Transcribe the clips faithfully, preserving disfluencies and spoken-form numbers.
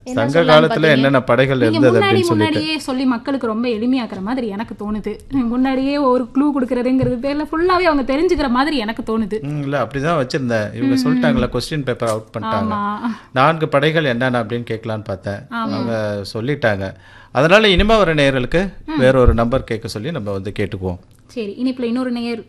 சங்க காலத்துல என்னென்ன படைகள் நீங்க இருந்தது முன்னாடி அப்படின்னு சொல்லிட்டு முன்னாடியே சொல்லி மக்களுக்கு ரொம்ப எளிமையாக்குற மாதிரி எனக்கு தோணுது. முன்னாடியே ஒரு க்ளூ கொடுக்கறதுங்கிறது பேர்ல ஃபுல்லாவே அவங்க தெரிஞ்சுக்கிற மாதிரி எனக்கு தோணுது. ம், இல்ல அப்படிதான் வச்சிருந்தேன். இவங்க சொல்லிட்டாங்களா கொஸ்டின் பேப்பர் அவுட் பண்ணிட்டாங்க. ஆமா. நான்கு படைகள் என்னென்ன அப்படின்னு கேட்கலான்னு பார்த்தேன். அவங்க சொல்லிட்டாங்க. அதனால இனிமே வர நேயர்களுக்கு வேற ஒரு நம்பர் கேட்க சொல்லி நம்ம வந்து கேட்டுக்குவோம். சரி, இனிப்புல இன்னொரு நேயர்.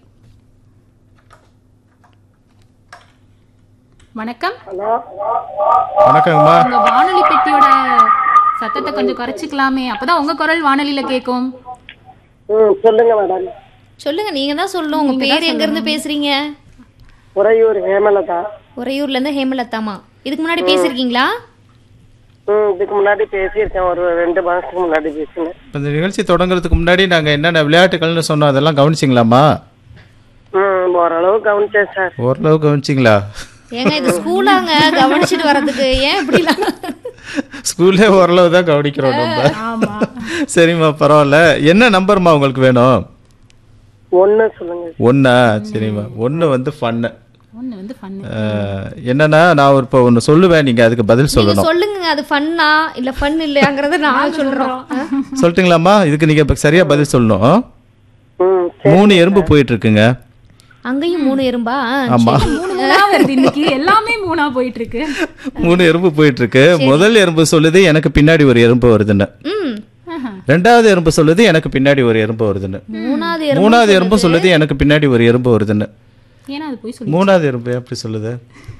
வணக்கம். வணக்கங்கம்மா. உங்க வானொலி பெட்டியோட சத்தத்தை கொஞ்சம் குறைச்சிக்கலாமே, அப்பதான் உங்க குரல் வானொலியில கேட்கும். ம் சொல்லுங்க மேடம். சொல்லுங்க, நீங்க தான் சொல்லணும். உங்க பேர் எங்க இருந்து பேசுறீங்க? உறையூர் ஹேமலதா. உறையூர்ல இருந்து ஹேமலதாமா. இதுக்கு முன்னாடி பேசிருக்கீங்களா? ம் இதுக்கு முன்னாடி பேசியிருக்கேன், ஒரு ரெண்டு மாசத்துக்கு முன்னாடி பேசினேன். இப்ப இந்த நிகழ்ச்சி தொடங்குறதுக்கு முன்னாடி நாங்க என்னென்ன விளையாட்டுகள்னு சொன்னோம் அதெல்லாம் கவனிச்சிங்களாமா? ம் ஓரளவு கவனிச்சேன் சார். ஓரளவு கவனிச்சிங்களா? ஏங்க இது ஸ்கூலாங்க, கவனிச்சிட்டு வர்றதுக்கு ஏன் இப்படிலாம்? ஸ்கூல்லே ஓரளவு தான் கவனிக்கிறோம் நம்ம. ஆமா. சரிம்மா, பரவாயில்ல. என்ன நம்பர்மா உங்களுக்கு வேணும்? ஒன்னு சொல்லுங்க. ஒன்னா? சரிம்மா, ஒன்று வந்து ஃபன்னு. ஒண்ணு வந்து ஃபன். என்னன்னா நான் ஒரு இப்போ ஒன்று சொல்லுவேன், நீங்க அதுக்கு பதில் நீங்க சொல்லணும். சொல்லுங்க, அது ஃபன்னா இல்ல ஃபன் இல்லையாங்கறத நான் சொல்றோம். சொல்லட்டுங்களாம்மா? இதுக்கு நீங்க இப்ப சரியா பதில் சொல்லணும். ம் மூணு எறும்பு போயிட்டு இருக்குங்க. அங்கேயும் மூணு எறும்பா? ஆமா, மூணு மூணா வருது இன்னைக்கு, எல்லாமே மூணா போயிட்டு இருக்கு. மூணு எறும்பு போயிட்டு இருக்கு. முதல் எறும்பு சொல்லுது எனக்கு பின்னாடி ஒரு எறும்பு வருதுன்னு. ம். ரெண்டாவது எறும்பு சொல்லுது எனக்கு பின்னாடி ஒரு எறும்பு வருதுன்னு. மூணாவது எறும்பு மூணாவது எறும்பு சொல்லுது எனக்கு பின்னாடி ஒரு எறும்பு வருதுன்னு. ஏன்னா அது போய் சொல்லு. மூணாவது எறும்பு எப்படி சொல்லுது?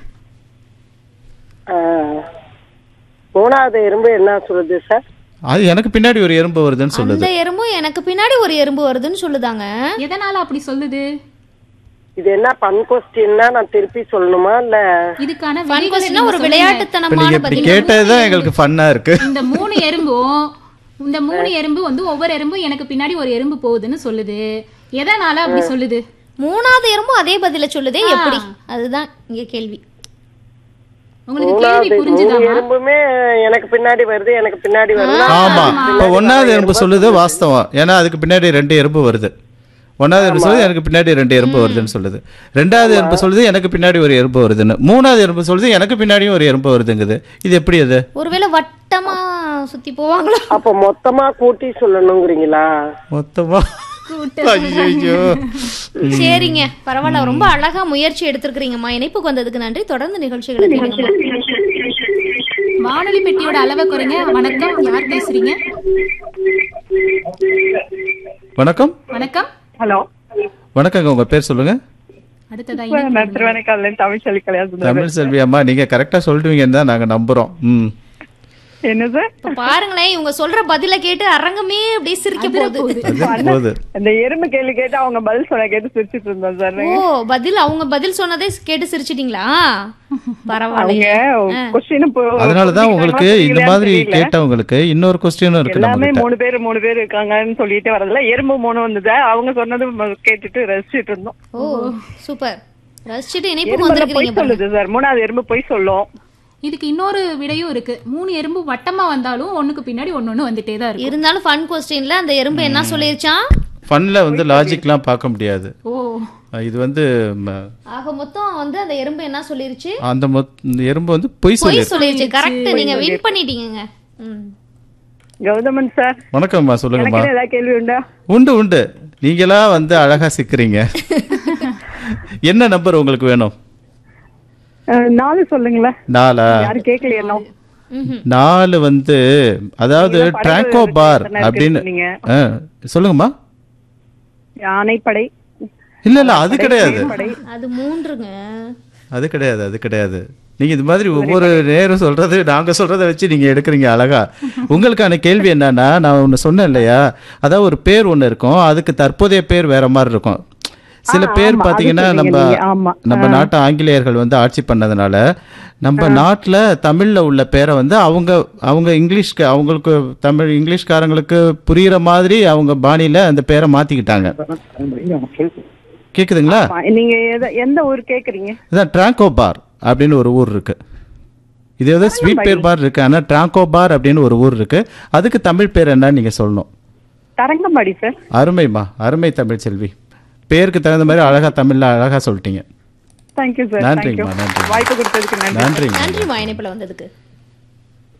ஆ, மூணாவது எறும்பு என்ன சொல்லுது சார்? அது எனக்கு பின்னாடி ஒரு எறும்பு வருதுன்னு சொல்லுது. அந்த எறும்பும் எனக்கு பின்னாடி ஒரு எறும்பு வருதுன்னு சொல்லுதாங்க. எதனால அப்படி சொல்லுது? இது என்ன பன் கொஸ்டின்னா நான் திருப்பி சொல்லணுமா இல்ல? இதுக்கான ஃபன் விடைகளை கொஸ்டினா நீங்க ஒரு சொல்லுங்க. இப்ப விளையாட்டுத்தனமான நீங்க இப்படி பதில். கேட்டதுதான் எங்களுக்கு ஃபன்னா இருக்கு. இந்த மூணு எறும்பும் இந்த மூணு எறும்பு வந்து ஒவ்வொரு எறும்பும் எனக்கு பின்னாடி ஒரு எறும்பு போகுதுன்னு சொல்லுது. எதனால அப்படி சொல்லுது? மூணாவது எறும்பும் அதே பதில சொல்லுதே எப்படி? அதுதான் இங்க கேள்வி. உங்களுக்கு கேள்வி மூணாவது மூணு புரிஞ்சுதாமா? எறும்புமே எனக்கு பின்னாடி வருது எனக்கு பின்னாடி வருது. ஆமா, இப்ப ஒன்னாவது எறும்பு சொல்லுது வாஸ்தவம். ஏன்னா அதுக்கு பின்னாடி ரெண்டு எறும்பு வருது. ஒன்னாவது எறும்பு சொல்லுது எனக்கு பின்னாடி ரெண்டு எறும்பு வருதுன்னு சொல்லுது. ரெண்டாவது எறும்பு சொல்லுது எனக்கு பின்னாடி ஒரு எறும்பு வருதுன்னு. மூணாவது எறும்பு சொல்லுது எனக்கு பின்னாடியும் ஒரு எறும்பு வருதுங்குது. இது எப்படி அது? ஒருவேளை வட்டமா சுத்தி போவாங்களா? அப்ப மொத்தமா கூட்டி சொல்லணுங்கிறீங்களா? மொத்தமா? ஐயோ. சரிங்க, பரவாயில்ல. ரொம்ப அழகா முயற்சி எடுத்திருக்கீங்கம்மா. இணைப்புக்கு வந்ததுக்கு நன்றி. தொடர்ந்து நிகழ்ச்சிகளை கேளுங்க. வானொலி பெட்டியோட அளவை குறைங்க. வணக்கம், யார் பேசுறீங்க? வணக்கம். வணக்கம். ஹலோ, வணக்கங்க, உங்க பேர் சொல்லுங்க. அடுத்ததா நான் திருவனைக்கால தமிழ் சொல்லி கல்யாணம். தமிழ் செல்வி அம்மா, நீங்க கரெக்டா சொல்லிடுவீங்கன்னு தான் நாங்க நம்புறோம். ம் என்ன சார்? இப்ப பாருங்களேன், இவங்க சொல்ற பதில கேட்டு அரங்கமே அப்படியே சிரிக்க போகுது. அது போது. இந்த எறும்பு கேள்வி கேட்டு அவங்க பதில் சொல்ல கேட்டு சிரிச்சிட்டு இருந்தோம் சார். ஓ, பதில் அவங்க பதில் சொன்னதே கேட்டு சிரிச்சிட்டீங்களா? பரவாயில்ல. அவங்க கொஸ்டின் அதனாலதான் உங்களுக்கு இந்த மாதிரி கேட்டவங்களுக்கு இன்னொரு கொஸ்டினும் இருக்கு. எல்லாமே நம்ம மூணு பேர் மூணு பேர் இருக்காங்கன்னு சொல்லிட்டு வரதுல எறும்பு மூணு வந்தது. அவங்க சொன்னது கேட்டுட்டு ரசிச்சிட்டு இருந்தோம். ஓ, சூப்பர். ரசிச்சுட்டு இணைப்பு எறும்பு வந்திருக்கீங்க போய் சொல்லுது சார். மூணாவது எறும்பு போய் சொல்லும். இதுக்கு இன்னொரு விடையும் இருக்கு. மூணு எறும்பு வட்டமா வந்தாலும் ஒண்ணுக்கு பின்னாடி ஒன்னொன்னு வந்துட்டே தான் இருக்கு. இருந்தாலும் ஃபன் கொஸ்டின்ல அந்த எறும்பு என்ன சொல்லிருச்சான்? ஃபன்ல வந்து லாஜிக்லாம் பார்க்க முடியாது. ஓ, இது வந்து ம, ஆக மொத்தம் வந்து அந்த எறும்பு என்ன சொல்லிருச்சு? அந்த மொத்- இந்த எறும்பு வந்து பொய் பொய் சொல்லி. சொல்லிருச்சு. கரெக்ட், நீங்க வின் பண்ணிட்டீங்க. ம். கௌதமன் சார், வணக்கம்மா, சொல்லுங்கம்மா. எனக்கு ஏதாவது கேள்வி உண்டா? உண்டு உண்டு. நீங்களா வந்து அழகா சிக்கிறீங்க. என்ன நம்பர் உங்களுக்கு வேணும்? அஹ், நாலு சொல்லுங்களேன். நாலா? யாரும் கேட்கலையா இன்னும்? நாலு வந்து அதாவது நீங்க படைகள் ட்ராங்கோ பார் இருக்குன்னு அப்படின்னு. சொன்னீங்க. ஆ, சொல்லுங்கம்மா. யானைப்படை. இல்ல இல்ல அது கிடையாது. படை. அது மூன்றுங்க. அது கிடையாது, அது கிடையாது. நீங்க இது மாதிரி ஒவ்வொரு நேரம் சொல்றது நாங்க சொல்றதை வச்சு நீங்க எடுக்கிறீங்க அழகா. உங்களுக்கான கேள்வி என்னன்னா, நான் ஒன்னு சொன்னேன் இல்லையா, அதாவது ஒரு பேர் ஒண்ணு இருக்கும், அதுக்கு தற்போதைய பேர் வேற மாதிரி இருக்கும். சில ஆ, பேர் ஆமா, பாத்தீங்கன்னா அது நம்ம சொன்னீங்க நீங்க. ஆமா. நம்ம நாட்டை ஆங்கிலேயர்கள் வந்து ஆட்சி பண்ணதுனால நம்ம நாட்டுல தமிழ்ல உள்ள பேரை வந்து அவங்க அவங்க இங்கிலீஷ்க்கு அவங்களுக்கு தமிழ் இங்கிலீஷ்காரங்களுக்கு புரியுற மாதிரி அவங்க பாணியில அந்த பேரை மாத்திக்கிட்டாங்க. கேக்குதுங்களா? ஆமா, நீங்க எத- எந்த ஊர் கேக்குறீங்க? இதான் ட்ராங்கோ பார் அப்படின்னு ஒரு ஊர் இருக்கு. இது ஏதோ ஸ்வீட் பேர் பார் இருக்கு, ஆனா ட்ராங்கோ பார் அப்படின்னு ஒரு ஊர் இருக்கு. அதுக்கு தமிழ் பேர் என்னன்னு நீங்க சொல்லணும். தரங்கம்பாடி சார். அருமைமா, அருமை தமிழ் செல்வி. பேருக்கு தகுந்த மாதிரி அழகா தமிழ்ல அழகா சொல்லிட்டீங்க. Thank you sir. நன்றிங்கம்மா, நன்றி. வாய்ப்பு கொடுத்ததுக்கு நன்றி. நன்றிங்க. நன்றிமா இணைப்புல வந்ததுக்கு.